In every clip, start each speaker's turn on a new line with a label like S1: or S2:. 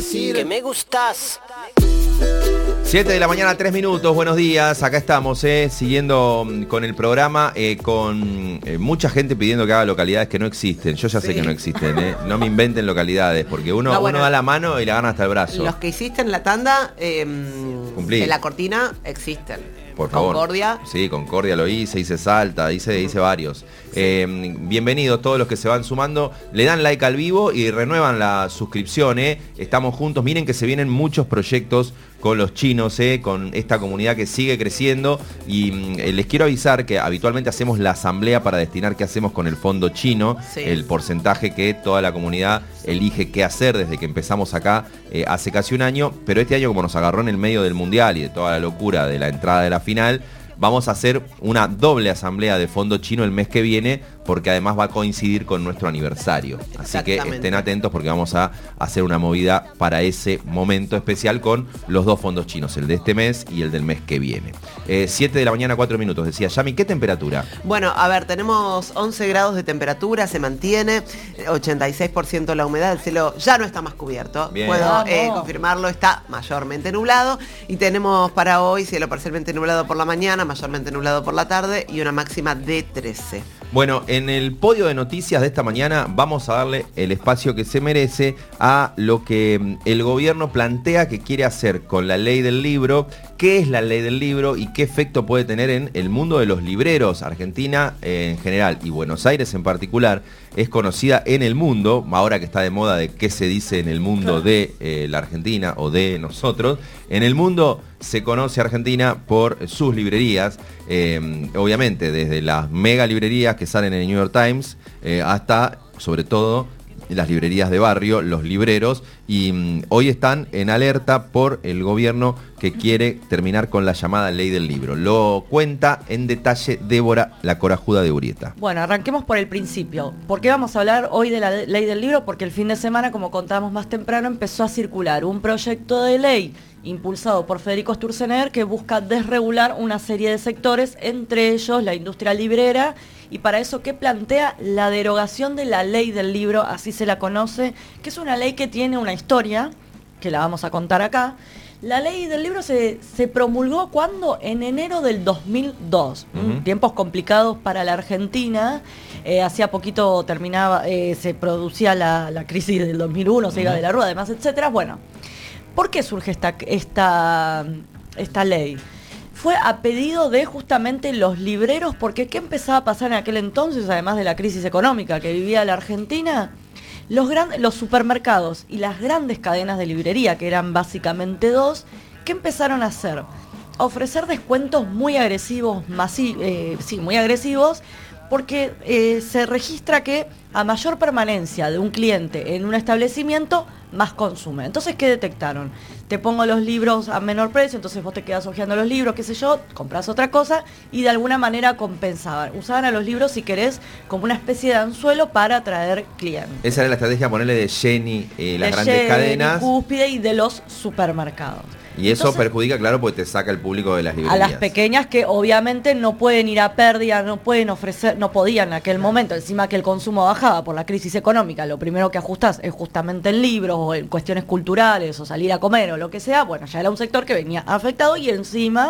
S1: decir que me gustas.
S2: 7 de la mañana, 3 minutos, buenos días, acá estamos, siguiendo con el programa, con mucha gente pidiendo que haga localidades que no existen. Yo ya sé que no existen, no me inventen localidades, porque uno da la mano y la gana hasta el brazo.
S3: Los que hiciste en la tanda,
S2: Cumplí.
S3: en la cortina, existen.
S2: Por favor.
S3: Concordia.
S2: Sí, Concordia lo hice Salta, hice varios. Bienvenidos todos los que se van sumando. Le dan like al vivo y renuevan la suscripción. Estamos juntos. Miren que se vienen muchos proyectos con los chinos, con esta comunidad que sigue creciendo. Y les quiero avisar que habitualmente hacemos la asamblea para destinar qué hacemos con el fondo chino. Sí. El porcentaje que toda la comunidad elige qué hacer desde que empezamos acá hace casi un año. Pero este año, como nos agarró en el medio del mundial y de toda la locura de la entrada de la final, vamos a hacer una doble asamblea de fondo chino el mes que viene, porque además va a coincidir con nuestro aniversario. Así que estén atentos porque vamos a hacer una movida para ese momento especial con los dos fondos chinos, el de este mes y el del mes que viene. 7 de la mañana, 4 minutos. Decía Yami, ¿qué temperatura?
S3: Bueno, a ver, tenemos 11 grados de temperatura, se mantiene, 86% la humedad, el cielo ya no está más cubierto. Bien. Puedo confirmarlo, está mayormente nublado y tenemos para hoy cielo parcialmente nublado por la mañana, mayormente nublado por la tarde y una máxima de 13.
S2: Bueno, en el podio de noticias de esta mañana vamos a darle el espacio que se merece a lo que el gobierno plantea que quiere hacer con la ley del libro. ¿Qué es la ley del libro y qué efecto puede tener en el mundo de los libreros? Argentina en general y Buenos Aires en particular es conocida en el mundo, ahora que está de moda de qué se dice en el mundo de la Argentina o de nosotros. En el mundo se conoce a Argentina por sus librerías, obviamente desde las mega librerías que salen en el New York Times hasta, sobre todo, las librerías de barrio, los libreros, y hoy están en alerta por el gobierno que quiere terminar con la llamada ley del libro. Lo cuenta en detalle Débora, la corajuda de Urieta.
S4: Bueno, arranquemos por el principio. ¿Por qué vamos a hablar hoy de la ley del libro? Porque el fin de semana, como contábamos más temprano, empezó a circular un proyecto de ley impulsado por Federico Sturzenegger que busca desregular una serie de sectores, entre ellos la industria librera, y para eso que plantea la derogación de la ley del libro, así se la conoce, que es una ley que tiene una historia, que la vamos a contar acá. La ley del libro se promulgó ¿cuándo? En enero del 2002. Tiempos complicados para la Argentina. Hacía poquito se producía la crisis del 2001, se iba de la rueda, además, etcétera. Bueno, ¿por qué surge esta ley? Fue a pedido de justamente los libreros, porque ¿qué empezaba a pasar en aquel entonces, además de la crisis económica que vivía la Argentina? Los supermercados y las grandes cadenas de librería, que eran básicamente dos, ¿qué empezaron a hacer? A ofrecer descuentos muy agresivos, muy agresivos, porque se registra que a mayor permanencia de un cliente en un establecimiento, más consume. Entonces, ¿qué detectaron? Te pongo los libros a menor precio, entonces vos te quedás hojeando los libros, qué sé yo, compras otra cosa y de alguna manera compensaban. Usaban a los libros, si querés, como una especie de anzuelo para atraer clientes.
S2: Esa era la estrategia, ponerle de Jenny, las grandes cadenas.
S4: Cúspide y de los supermercados.
S2: Y eso entonces perjudica, claro, porque te saca el público de las librerías.
S4: A las pequeñas que obviamente no pueden ir a pérdida, no pueden ofrecer, no podían en aquel momento, encima que el consumo bajaba por la crisis económica, lo primero que ajustás es justamente en libros o en cuestiones culturales o salir a comer o lo que sea, bueno, ya era un sector que venía afectado y encima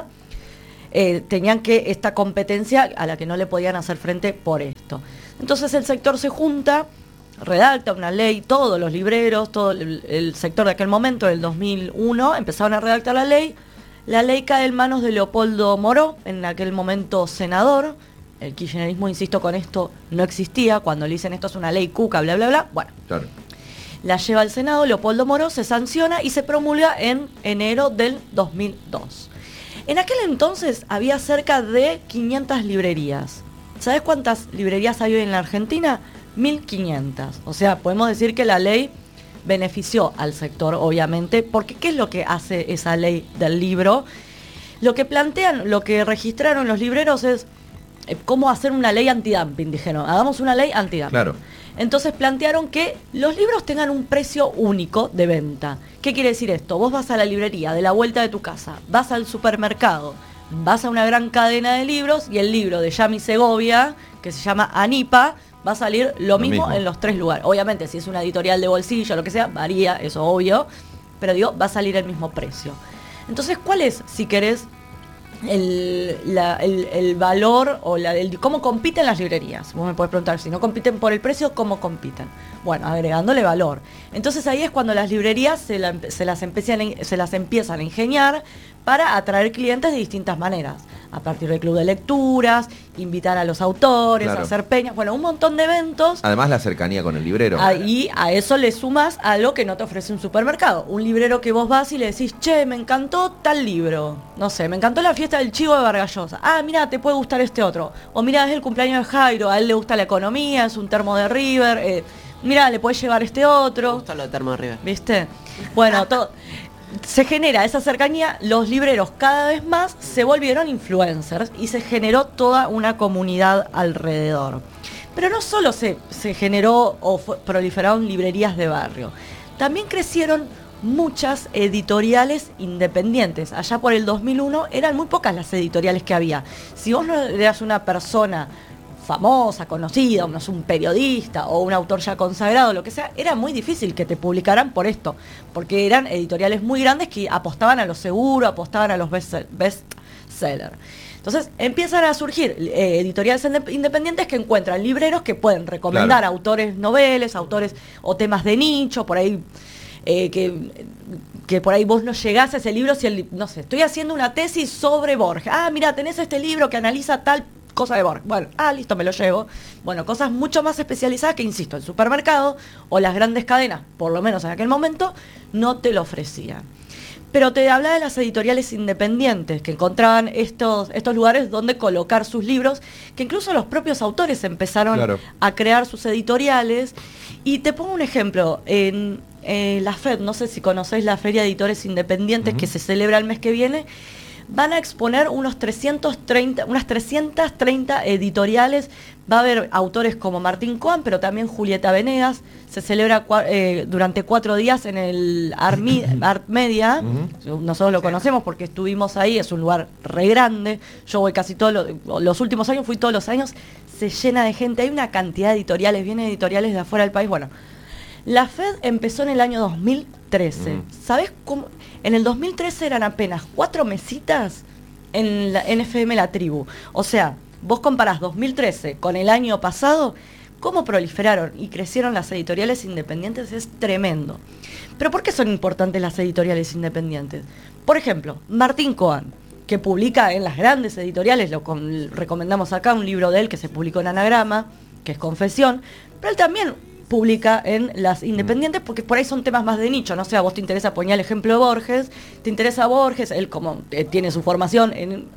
S4: tenían que esta competencia a la que no le podían hacer frente por esto. Entonces el sector se junta, redacta una ley, todos los libreros, todo el sector de aquel momento, del 2001, empezaron a redactar la ley cae en manos de Leopoldo Moró, en aquel momento senador. El kirchnerismo, insisto, con esto no existía, cuando le dicen esto es una ley cuca, bla, bla, bla, bueno. Claro. La lleva al Senado, Leopoldo Moró, se sanciona y se promulga en enero del 2002. En aquel entonces había cerca de 500 librerías. ¿Sabés cuántas librerías hay hoy en la Argentina? 1.500. O sea, podemos decir que la ley benefició al sector, obviamente, porque ¿qué es lo que hace esa ley del libro? Lo que plantean, lo que registraron los libreros es cómo hacer una ley antidumping, dijeron, hagamos una ley antidumping. Claro. Entonces plantearon que los libros tengan un precio único de venta. ¿Qué quiere decir esto? Vos vas a la librería de la vuelta de tu casa, vas al supermercado, vas a una gran cadena de libros y el libro de Yami Segovia, que se llama Anipa, va a salir lo mismo en los tres lugares. Obviamente, si es una editorial de bolsillo o lo que sea, varía, eso obvio. pero digo, va a salir el mismo precio. Entonces, ¿cuál es, si querés, el valor o cómo compiten las librerías? Vos me podés preguntar, si no compiten por el precio, ¿cómo compiten? Bueno, agregándole valor. Entonces ahí es cuando las librerías se las empiezan a ingeniar para atraer clientes de distintas maneras. A partir del club de lecturas, invitar a los autores,
S2: claro,
S4: hacer peñas, bueno, un montón de eventos.
S2: Además la cercanía con el librero.
S4: Y a eso le sumas algo que no te ofrece un supermercado. Un librero que vos vas y le decís, che, me encantó tal libro. No sé, me encantó la fiesta del chivo de Vargas Llosa. Ah, mira, te puede gustar este otro. O mira, es el cumpleaños de Jairo, a él le gusta la economía, es un termo de River. Mira, le puedes llevar este otro.
S3: Me gusta lo de termo de River.
S4: ¿Viste? Bueno, todo... Se genera esa cercanía, los libreros cada vez más se volvieron influencers y se generó toda una comunidad alrededor. Pero no solo se generó o proliferaron librerías de barrio, también crecieron muchas editoriales independientes. Allá por el 2001 eran muy pocas las editoriales que había. Si vos no eras una persona famosa, conocida, un periodista o un autor ya consagrado, lo que sea, era muy difícil que te publicaran por esto, porque eran editoriales muy grandes que apostaban a lo seguro, apostaban a los best-sellers. Entonces empiezan a surgir editoriales independientes que encuentran libreros que pueden recomendar, claro, autores noveles, autores o temas de nicho, por ahí que por ahí vos no llegás a ese libro si no sé, estoy haciendo una tesis sobre Borges. Ah, mira, tenés este libro que analiza tal cosa de Borges. Bueno, listo, me lo llevo. Bueno, cosas mucho más especializadas que, insisto, el supermercado o las grandes cadenas, por lo menos en aquel momento, no te lo ofrecían. Pero te hablaba de las editoriales independientes, que encontraban estos lugares donde colocar sus libros, que incluso los propios autores empezaron, claro, a crear sus editoriales. Y te pongo un ejemplo, en la FED, no sé si conocéis la Feria de Editores Independientes, que se celebra el mes que viene, van a exponer unas 330 editoriales. Va a haber autores como Martín Coan, pero también Julieta Venegas. Se celebra durante 4 días en el Art Media. Nosotros lo conocemos porque estuvimos ahí, es un lugar re grande. Yo voy casi todos los últimos años, fui todos los años. Se llena de gente, hay una cantidad de editoriales, vienen editoriales de afuera del país. Bueno, la FED empezó en el año 2013. ¿Sabés cómo? En el 2013 eran apenas 4 mesitas en la NFM La Tribu. O sea, vos comparás 2013 con el año pasado, cómo proliferaron y crecieron las editoriales independientes es tremendo. Pero ¿por qué son importantes las editoriales independientes? Por ejemplo, Martín Coan, que publica en las grandes editoriales, recomendamos acá un libro de él que se publicó en Anagrama, que es Confesión, pero él también publica en las independientes porque por ahí son temas más de nicho, no sé, a vos te interesa poner el ejemplo de Borges, te interesa Borges, él como tiene su formación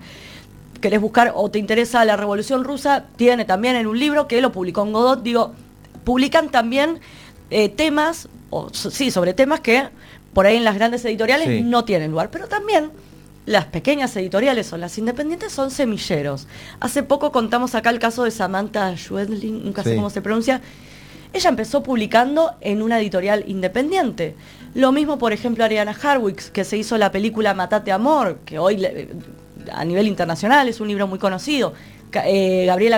S4: querés buscar o te interesa la Revolución Rusa, tiene también en un libro que lo publicó en Godot, digo, publican también temas, sobre temas que por ahí en las grandes editoriales no tienen lugar, pero también las pequeñas editoriales o las independientes son semilleros. Hace poco contamos acá el caso de Samantha Schwedling, nunca sé cómo se pronuncia. Ella empezó publicando en una editorial independiente. Lo mismo, por ejemplo, Ariana Harwicz, que se hizo la película Matate Amor, que hoy a nivel internacional es un libro muy conocido. Gabriela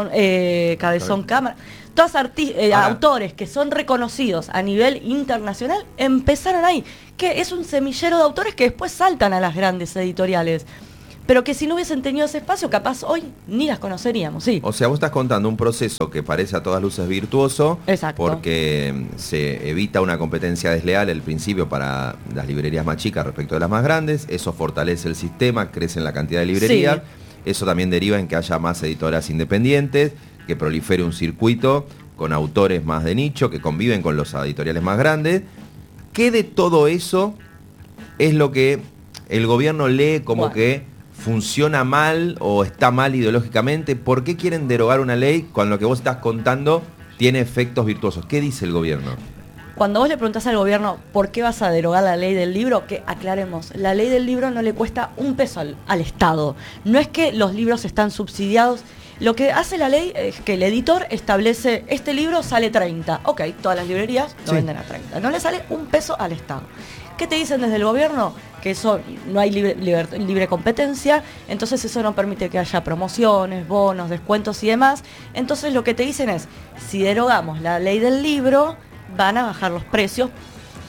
S4: Cabezón Cámara. Todos autores que son reconocidos a nivel internacional empezaron ahí, que es un semillero de autores que después saltan a las grandes editoriales. Pero que si no hubiesen tenido ese espacio, capaz hoy ni las conoceríamos, sí.
S2: O sea, vos estás contando un proceso que parece a todas luces virtuoso.
S4: Exacto.
S2: Porque se evita una competencia desleal al principio para las librerías más chicas respecto de las más grandes. Eso fortalece el sistema, crece en la cantidad de librerías. Sí. Eso también deriva en que haya más editoras independientes, que prolifere un circuito con autores más de nicho, que conviven con los editoriales más grandes. ¿Qué de todo eso es lo que el gobierno lee como que funciona mal o está mal ideológicamente? ¿Por qué quieren derogar una ley cuando lo que vos estás contando tiene efectos virtuosos? ¿Qué dice el gobierno?
S4: Cuando vos le preguntás al gobierno por qué vas a derogar la ley del libro, que aclaremos, la ley del libro no le cuesta un peso al Estado. No es que los libros están subsidiados. Lo que hace la ley es que el editor establece, este libro sale 30. Ok, todas las librerías lo venden a 30. No le sale un peso al Estado. ¿Qué te dicen desde el gobierno? Que eso no hay libre competencia, entonces eso no permite que haya promociones, bonos, descuentos y demás. Entonces lo que te dicen es, si derogamos la ley del libro, van a bajar los precios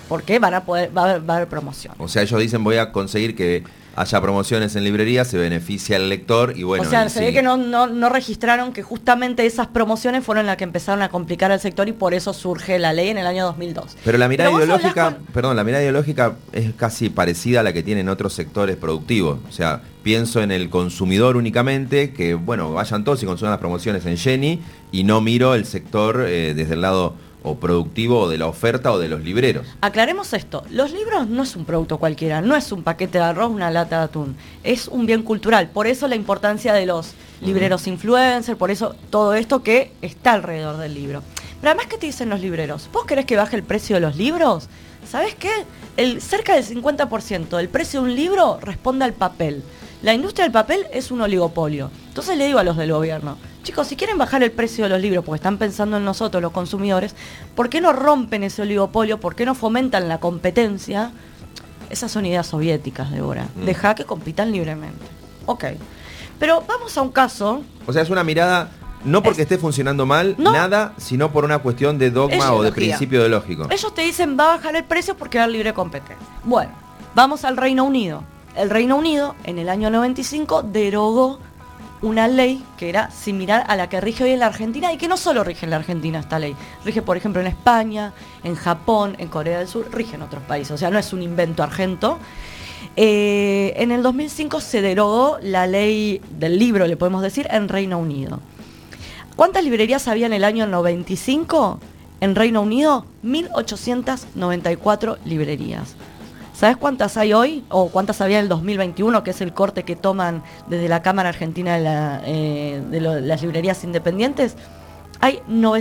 S4: porque va a haber promoción.
S2: O sea, ellos dicen voy a conseguir que haya promociones en librerías, se beneficia al lector y bueno.
S4: O sea, se ve que no registraron que justamente esas promociones fueron las que empezaron a complicar al sector y por eso surge la ley en el año 2002.
S2: Pero la mirada ideológica, la mirada ideológica es casi parecida a la que tienen otros sectores productivos. O sea, pienso en el consumidor únicamente, que bueno, vayan todos y consuman las promociones en Jenny y no miro el sector desde el lado o productivo o de la oferta o de los libreros.
S4: Aclaremos esto, los libros no es un producto cualquiera, no es un paquete de arroz, una lata de atún, es un bien cultural, por eso la importancia de los libreros influencers, por eso todo esto que está alrededor del libro. Pero además, ¿qué te dicen los libreros? ¿Vos querés que baje el precio de los libros? ¿Sabés qué? Cerca del 50% del precio de un libro responde al papel. La industria del papel es un oligopolio. Entonces le digo a los del gobierno, chicos, si quieren bajar el precio de los libros porque están pensando en nosotros, los consumidores, ¿por qué no rompen ese oligopolio? ¿Por qué no fomentan la competencia? Esas son ideas soviéticas, Débora. Deja que compitan libremente. Ok. Pero vamos a un caso.
S2: O sea, es una mirada, no porque esté funcionando mal, nada, sino por una cuestión de dogma o de principio ideológico.
S4: Ellos te dicen, va a bajar el precio porque va a haber libre competencia. Bueno, vamos al Reino Unido. El Reino Unido, en el año 95, derogó una ley que era similar a la que rige hoy en la Argentina y que no solo rige en la Argentina esta ley, rige por ejemplo en España, en Japón, en Corea del Sur, rige en otros países, o sea, no es un invento argento. En el 2005 se derogó la ley del libro, le podemos decir, en Reino Unido. ¿Cuántas librerías había en el año 95? En Reino Unido, 1.894 librerías. ¿Sabes cuántas hay hoy? ¿O cuántas había en el 2021, que es el corte que toman desde la Cámara Argentina de las librerías independientes? Hay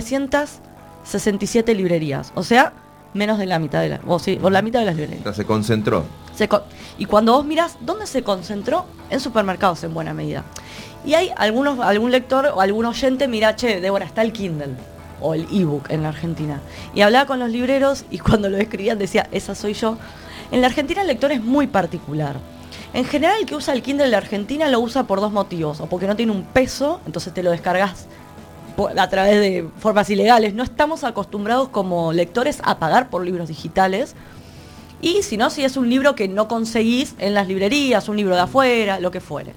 S4: 967 librerías, o sea, menos de la mitad de la mitad de las librerías.
S2: O sea, se concentró.
S4: Y cuando vos mirás, ¿dónde se concentró? En supermercados en buena medida. Y hay algún lector o algún oyente, mira, che, Débora, está el Kindle o el ebook en la Argentina. Y hablaba con los libreros y cuando lo escribían decía, esa soy yo. En la Argentina el lector es muy particular. En general el que usa el Kindle en la Argentina lo usa por dos motivos. O porque no tiene un peso, entonces te lo descargas a través de formas ilegales. No estamos acostumbrados como lectores a pagar por libros digitales. Y si no, si es un libro que no conseguís en las librerías, un libro de afuera, lo que fuere.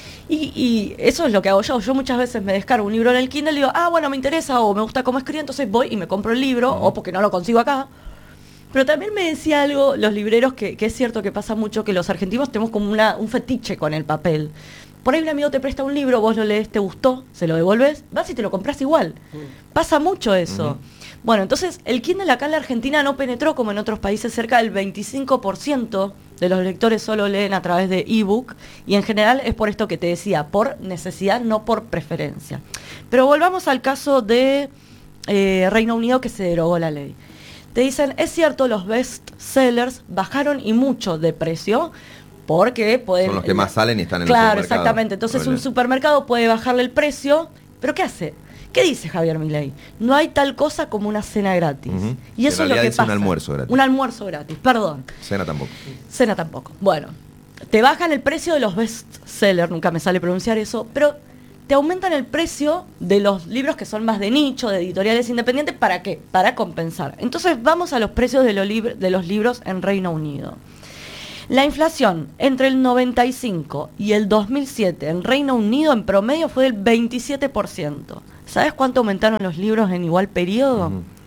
S4: Y eso es lo que hago yo. Yo muchas veces me descargo un libro en el Kindle y digo, bueno, me interesa o me gusta cómo escribe, entonces voy y me compro el libro, o porque no lo consigo acá. Pero también me decía algo los libreros, que es cierto que pasa mucho, que los argentinos tenemos como un fetiche con el papel. Por ahí un amigo te presta un libro, vos lo lees, te gustó, se lo devolvés, vas y te lo compras igual. Pasa mucho eso. Bueno, entonces el Kindle acá en la Argentina no penetró como en otros países, cerca del 25% de los lectores solo leen a través de ebook, y en general es por esto que te decía, por necesidad, no por preferencia. Pero volvamos al caso de Reino Unido, que se derogó la ley. Te dicen, es cierto, los best sellers bajaron y mucho de precio, porque pueden...
S2: Son los que más salen y están en el
S4: supermercado. Claro,
S2: supermercado.
S4: Exactamente. Entonces un supermercado puede bajarle el precio, pero ¿qué hace? ¿Qué dice Javier Milei? No hay tal cosa como una cena gratis. Y eso es lo que pasa.
S2: Un almuerzo gratis.
S4: Un almuerzo gratis, perdón.
S2: Cena tampoco.
S4: Cena tampoco. Bueno, te bajan el precio de los best sellers, nunca me sale pronunciar eso, pero te aumentan el precio de los libros que son más de nicho, de editoriales independientes. ¿Para qué? Para compensar. Entonces vamos a los precios de los libros en Reino Unido. La inflación entre el 95 y el 2007 en Reino Unido en promedio fue del 27%. ¿Sabes cuánto aumentaron los libros en igual periodo?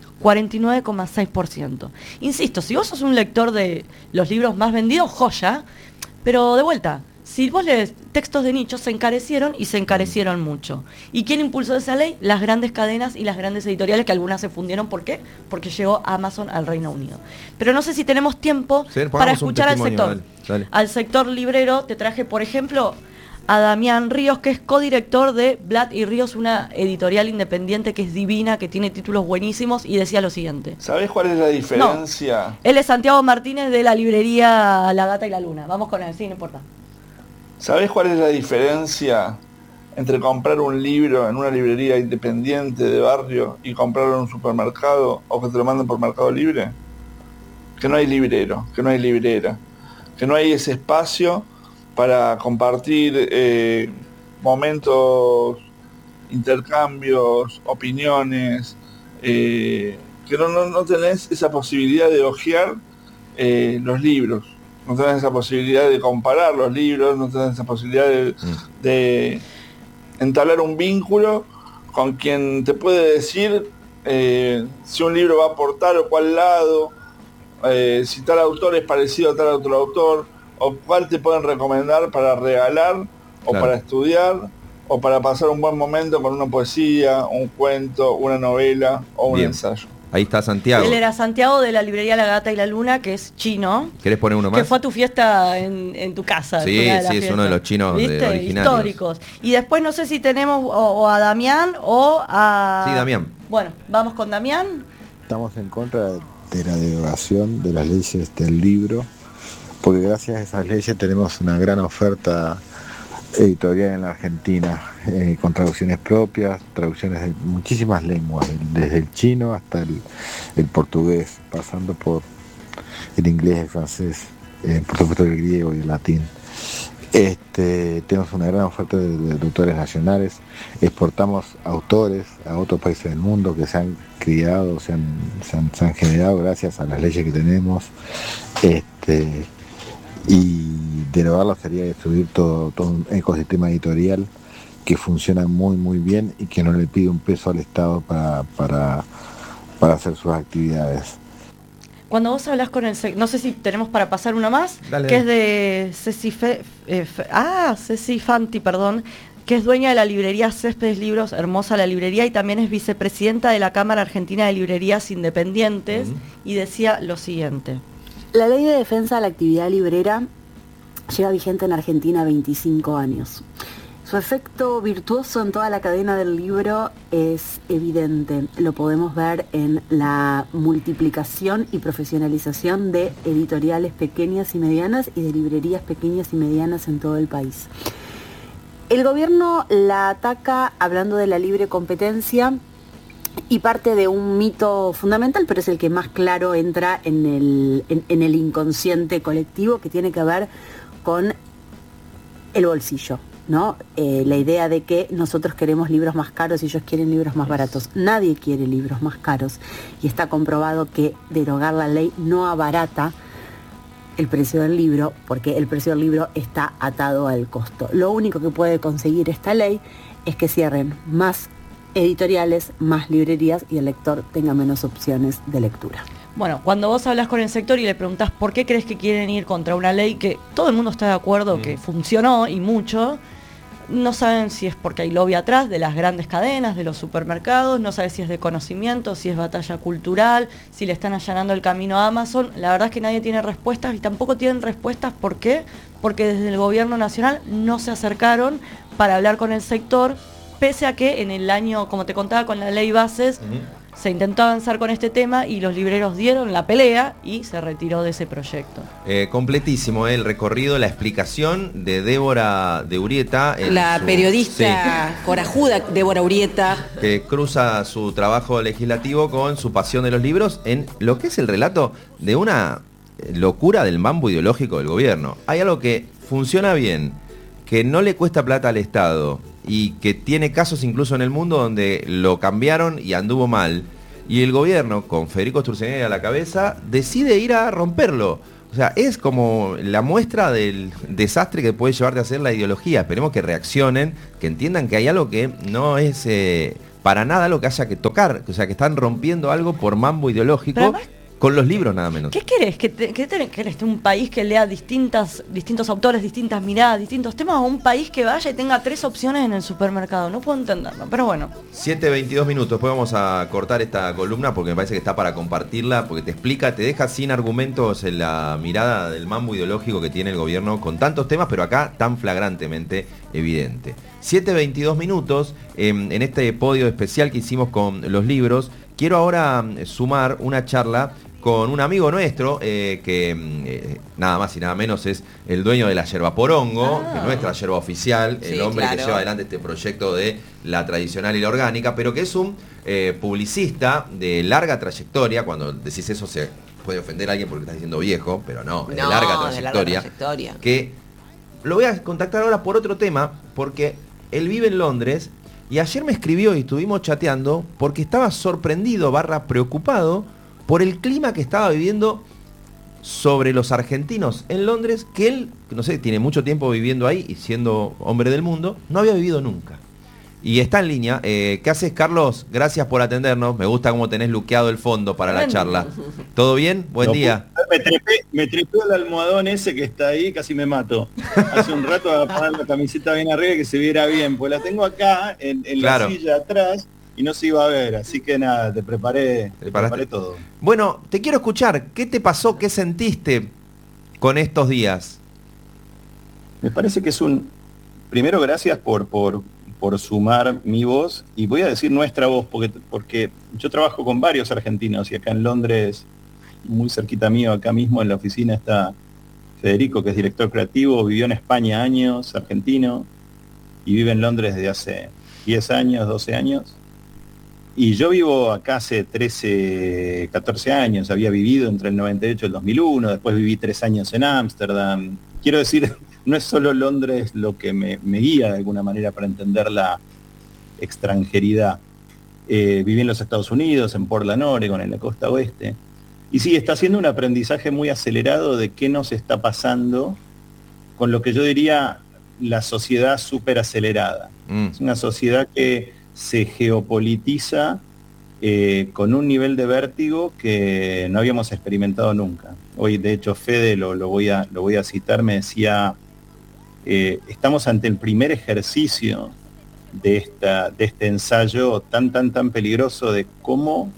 S4: 49,6%. Insisto, si vos sos un lector de los libros más vendidos, joya, pero de vuelta, si vos lees textos de nicho, se encarecieron y se encarecieron mucho. ¿Y quién impulsó esa ley? Las grandes cadenas y las grandes editoriales, que algunas se fundieron. ¿Por qué? Porque llegó Amazon al Reino Unido. Pero no sé si tenemos tiempo para escuchar al sector. Dale. Al sector librero te traje, por ejemplo, a Damián Ríos, que es codirector de Blatt y Ríos, una editorial independiente que es divina, que tiene títulos buenísimos, y decía lo siguiente.
S1: ¿Sabés cuál es la diferencia?
S4: No, él es Santiago Martínez de la librería La Gata y la Luna. Vamos con él, sí, no importa.
S1: ¿Sabés cuál es la diferencia entre comprar un libro en una librería independiente de barrio y comprarlo en un supermercado o que te lo manden por Mercado Libre? Que no hay librero, que no hay librera, que no hay ese espacio para compartir momentos, intercambios, opiniones, que no tenés esa posibilidad de hojear los libros. No tenés esa posibilidad de comparar los libros, no tenés esa posibilidad de entablar un vínculo con quien te puede decir si un libro va por tal o cual lado, si tal autor es parecido a tal otro autor, o cuál te pueden recomendar para regalar, o para estudiar, o para pasar un buen momento con una poesía, un cuento, una novela o un ensayo.
S2: Ahí está Santiago.
S4: Él era Santiago de la librería La Gata y la Luna, que es chino.
S2: ¿Querés poner uno más?
S4: Que fue a tu fiesta en tu casa.
S2: Sí, es uno de los chinos originarios.
S4: Históricos. Y después no sé si tenemos o a Damián o a...
S2: Sí, Damián.
S4: Bueno, vamos con Damián.
S5: Estamos en contra de la derogación de las leyes del libro, porque gracias a esas leyes tenemos una gran oferta editorial en la Argentina, con traducciones propias, traducciones de muchísimas lenguas, desde el chino hasta el portugués, pasando por el inglés, el francés, por supuesto el griego y el latín. Tenemos una gran oferta de autores nacionales, exportamos autores a otros países del mundo que se han criado, se han generado gracias a las leyes que tenemos, y derogarlo sería destruir todo un ecosistema editorial que funciona muy muy bien y que no le pide un peso al Estado para hacer sus actividades.
S4: Cuando vos hablas con el no sé si tenemos para pasar una más,
S2: Dale.
S4: Que es de Ceci Fanti, perdón, que es dueña de la librería Céspedes Libros, hermosa la librería, y también es vicepresidenta de la Cámara Argentina de Librerías Independientes, y decía lo siguiente.
S6: La Ley de Defensa de la Actividad Librera lleva vigente en Argentina 25 años. Su efecto virtuoso en toda la cadena del libro es evidente. Lo podemos ver en la multiplicación y profesionalización de editoriales pequeñas y medianas y de librerías pequeñas y medianas en todo el país. El gobierno la ataca hablando de la libre competencia y parte de un mito fundamental, pero es el que más claro entra en el inconsciente colectivo, que tiene que ver con el bolsillo, ¿no? La idea de que nosotros queremos libros más caros y ellos quieren libros más baratos. Nadie quiere libros más caros y está comprobado que derogar la ley no abarata el precio del libro, porque el precio del libro está atado al costo. Lo único que puede conseguir esta ley es que cierren más editoriales, más librerías y el lector tenga menos opciones de lectura.
S4: Bueno, cuando vos hablas con el sector y le preguntás por qué crees que quieren ir contra una ley que todo el mundo está de acuerdo que funcionó y mucho, no saben si es porque hay lobby atrás de las grandes cadenas, de los supermercados, no saben si es de conocimiento, si es batalla cultural, si le están allanando el camino a Amazon. La verdad es que nadie tiene respuestas y tampoco tienen respuestas. ¿Por qué? Porque desde el gobierno nacional no se acercaron para hablar con el sector, pese a que en el año, como te contaba, con la ley Bases, se intentó avanzar con este tema y los libreros dieron la pelea y se retiró de ese proyecto.
S2: Completísimo el recorrido, la explicación de Débora de Urrieta.
S7: La periodista corajuda Débora Urrieta.
S2: Que cruza su trabajo legislativo con su pasión de los libros en lo que es el relato de una locura del mambo ideológico del gobierno. Hay algo que funciona bien, que no le cuesta plata al Estado y que tiene casos incluso en el mundo donde lo cambiaron y anduvo mal, y el gobierno, con Federico Sturzenegger a la cabeza, decide ir a romperlo. O sea, es como la muestra del desastre que puede llevarte a hacer la ideología. Esperemos que reaccionen, que entiendan que hay algo que no es para nada lo que haya que tocar, o sea, que están rompiendo algo por mambo ideológico.
S4: Además,
S2: con los libros nada menos.
S4: ¿Qué querés? ¿Querés un país que lea distintos autores, distintas miradas, distintos temas, o un país que vaya y tenga 3 opciones en el supermercado? No puedo entenderlo, pero bueno.
S2: 7:22 minutos, después vamos a cortar esta columna porque me parece que está para compartirla, porque te explica, te deja sin argumentos en la mirada del mambo ideológico que tiene el gobierno con tantos temas, pero acá tan flagrantemente evidente. 7:22 minutos, en este podio especial que hicimos con los libros, quiero ahora sumar una charla con un amigo nuestro, que nada más y nada menos es el dueño de la yerba Porongo, que es nuestra yerba oficial, el hombre que lleva adelante este proyecto de la tradicional y la orgánica, pero que es un publicista de larga trayectoria. Cuando decís eso se puede ofender a alguien porque estás diciendo viejo, pero no, de larga trayectoria. Que lo voy a contactar ahora por otro tema, porque él vive en Londres y ayer me escribió y estuvimos chateando porque estaba sorprendido / preocupado por el clima que estaba viviendo sobre los argentinos en Londres, que él, no sé, tiene mucho tiempo viviendo ahí y siendo hombre del mundo, no había vivido nunca. Y está en línea. ¿Qué haces, Carlos? Gracias por atendernos. Me gusta cómo tenés luqueado el fondo para la charla. ¿Todo bien? Buen día.
S8: Me trepé el almohadón ese que está ahí, casi me mato. Hace un rato a poner la camiseta bien arriba y que se viera bien, pues la tengo acá en la silla atrás y no se iba a ver. Así que nada, te preparé todo.
S2: Bueno, te quiero escuchar. ¿Qué te pasó? ¿Qué sentiste con estos días?
S8: Me parece que es primero, gracias por sumar mi voz, y voy a decir nuestra voz, porque yo trabajo con varios argentinos, y acá en Londres, muy cerquita mío, acá mismo en la oficina está Federico, que es director creativo, vivió en España años, argentino, y vive en Londres desde hace 10 años, 12 años, y yo vivo acá hace 13, 14 años, había vivido entre el 98 y el 2001, después viví 3 años en Ámsterdam. Quiero decir, no es solo Londres lo que me guía de alguna manera para entender la extranjeridad. Viví en los Estados Unidos, en Portland, Oregon, en la costa oeste. Y sí, está haciendo un aprendizaje muy acelerado de qué nos está pasando con lo que yo diría la sociedad súper acelerada. Es una sociedad que se geopolitiza con un nivel de vértigo que no habíamos experimentado nunca. Hoy, de hecho, Fede, lo voy a citar, me decía, estamos ante el primer ejercicio de este ensayo tan peligroso de cómo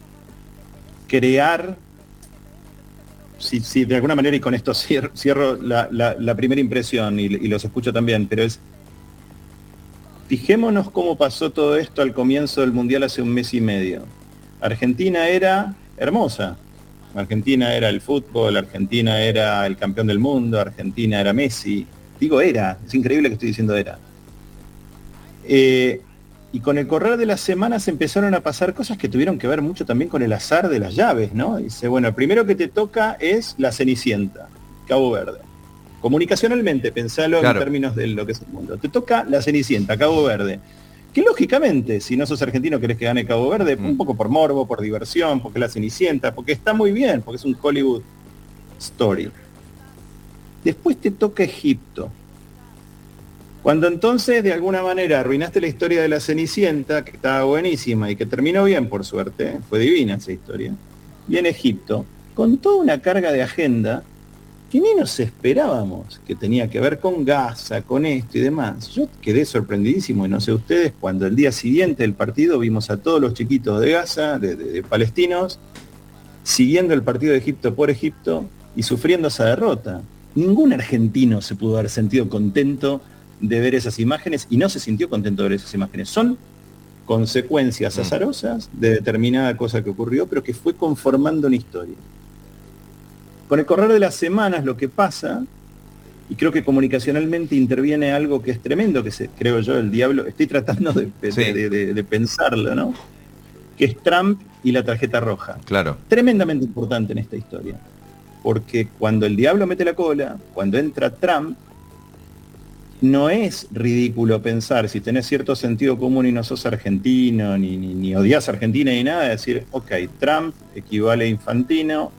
S8: crear, si de alguna manera, y con esto cierro la primera impresión y los escucho también, pero fijémonos cómo pasó todo esto al comienzo del Mundial hace un mes y medio. Argentina era hermosa. Argentina era el fútbol, Argentina era el campeón del mundo, Argentina era Messi. Digo era, es increíble que estoy diciendo era. Y con el correr de las semanas empezaron a pasar cosas que tuvieron que ver mucho también con el azar de las llaves, ¿no? Dice, bueno, el primero que te toca es la Cenicienta, Cabo Verde. Comunicacionalmente, pensalo en términos de lo que es el mundo. Te toca la Cenicienta, Cabo Verde. Que lógicamente, si no sos argentino, querés que gane Cabo Verde, un poco por morbo, por diversión, porque la Cenicienta, porque está muy bien, porque es un Hollywood story. Después te toca Egipto. Cuando entonces, de alguna manera, arruinaste la historia de la Cenicienta, que estaba buenísima y que terminó bien, por suerte, fue divina esa historia, viene Egipto, con toda una carga de agenda que ni nos esperábamos, que tenía que ver con Gaza, con esto y demás. Yo quedé sorprendidísimo, y no sé ustedes, cuando el día siguiente del partido vimos a todos los chiquitos de Gaza, de palestinos, siguiendo el partido de Egipto por Egipto y sufriendo esa derrota. Ningún argentino se pudo haber sentido contento de ver esas imágenes, y no se sintió contento de ver esas imágenes. Son consecuencias azarosas de determinada cosa que ocurrió, pero que fue conformando una historia. Con el correr de las semanas lo que pasa, y creo que comunicacionalmente interviene algo que es tremendo, creo yo, el diablo, estoy tratando de pensarlo, ¿no? Que es Trump y la tarjeta roja.
S2: Claro.
S8: Tremendamente importante en esta historia. Porque cuando el diablo mete la cola, cuando entra Trump, no es ridículo pensar, si tenés cierto sentido común y no sos argentino, ni odias a Argentina ni nada, decir, ok, Trump equivale a Infantino,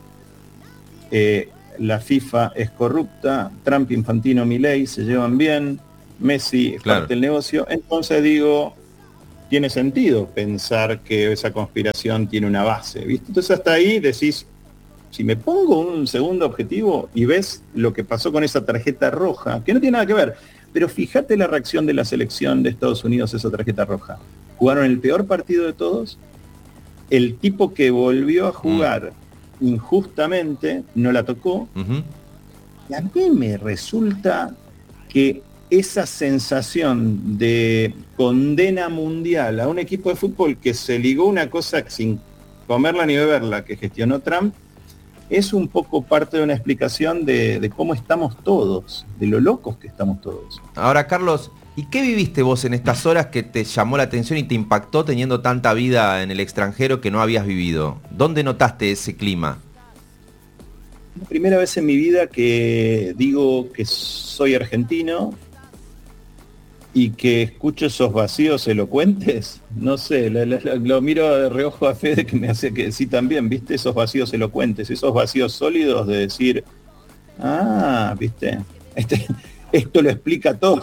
S8: la FIFA es corrupta, Trump, Infantino, Milei se llevan bien, Messi es parte del negocio. Entonces digo, tiene sentido pensar que esa conspiración tiene una base, ¿viste? Entonces hasta ahí decís, si me pongo un segundo objetivo y ves lo que pasó con esa tarjeta roja, que no tiene nada que ver, pero fíjate la reacción de la selección de Estados Unidos a esa tarjeta roja. Jugaron el peor partido de todos, el tipo que volvió a jugar injustamente no la tocó. Y a mí me resulta que esa sensación de condena mundial a un equipo de fútbol que se ligó una cosa sin comerla ni beberla que gestionó Trump, es un poco parte de una explicación de cómo estamos todos, de lo locos que estamos todos.
S2: Ahora, Carlos, ¿y qué viviste vos en estas horas que te llamó la atención y te impactó teniendo tanta vida en el extranjero que no habías vivido? ¿Dónde notaste ese clima?
S8: La primera vez en mi vida que digo que soy argentino y que escucho esos vacíos elocuentes, no sé, lo miro de reojo a Fede, que me hace que sí también, ¿viste? Esos vacíos elocuentes, esos vacíos sólidos de decir, ¿Viste? Esto lo explica todo.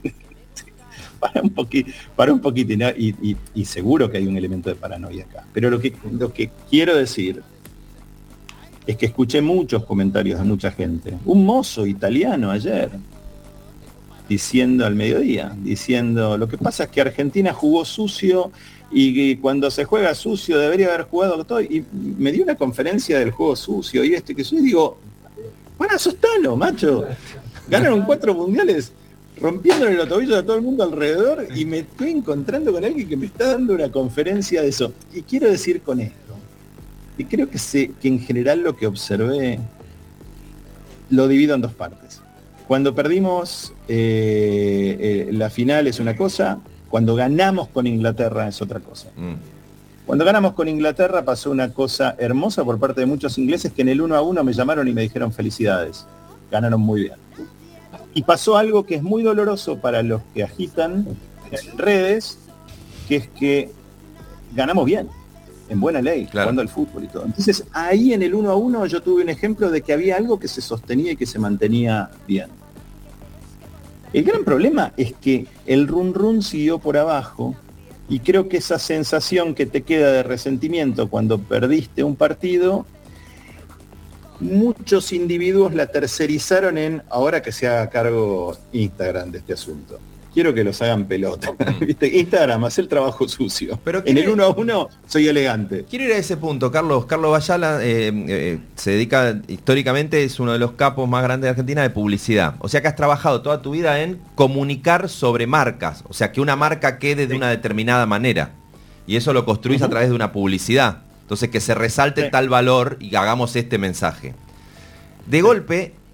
S8: para un poquito, ¿no? Y seguro que hay un elemento de paranoia acá. Pero lo que quiero decir es que escuché muchos comentarios de mucha gente. Un mozo italiano ayer, diciendo al mediodía, lo que pasa es que Argentina jugó sucio y cuando se juega sucio debería haber jugado todo. Y me dio una conferencia del juego sucio y que yo digo, para asustalo, macho. Ganaron 4 mundiales rompiéndole los tobillos a todo el mundo alrededor y me estoy encontrando con alguien que me está dando una conferencia de eso. Y quiero decir con esto, y creo que en general lo que observé lo divido en 2 partes. Cuando perdimos la final es una cosa, cuando ganamos con Inglaterra es otra cosa. Cuando ganamos con Inglaterra pasó una cosa hermosa por parte de muchos ingleses que en el 1-1 me llamaron y me dijeron felicidades, ganaron muy bien. Y pasó algo que es muy doloroso para los que agitan en redes, que es que ganamos bien, en buena ley, jugando al fútbol y todo. Entonces ahí en el 1-1 yo tuve un ejemplo de que había algo que se sostenía y que se mantenía bien. El gran problema es que el run siguió por abajo y creo que esa sensación que te queda de resentimiento cuando perdiste un partido, muchos individuos la tercerizaron en ahora que se haga cargo Instagram de este asunto. Quiero que los hagan pelota. ¿Viste? Instagram, hace el trabajo sucio. Pero en el 1-1 soy elegante.
S2: Quiero ir a ese punto, Carlos. Carlos Bayala se dedica, históricamente, es uno de los capos más grandes de Argentina de publicidad. O sea que has trabajado toda tu vida en comunicar sobre marcas. O sea, que una marca quede de una determinada manera. Y eso lo construís a través de una publicidad. Entonces, que se resalte tal valor y hagamos este mensaje. De golpe,